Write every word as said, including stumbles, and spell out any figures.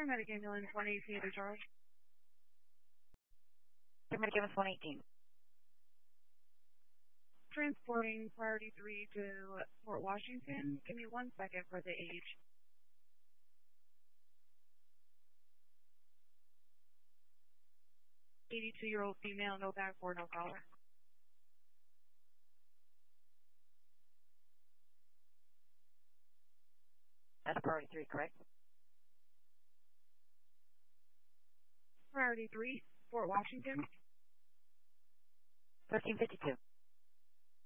Paramedic ambulance one eighteen to charge. Paramedic ambulance one eighteen. Transporting priority three to Fort Washington. Give me one second for the age. eighty-two-year-old female, no back board, no collar. That's priority three, correct? Priority three, Fort Washington. thirteen fifty-two.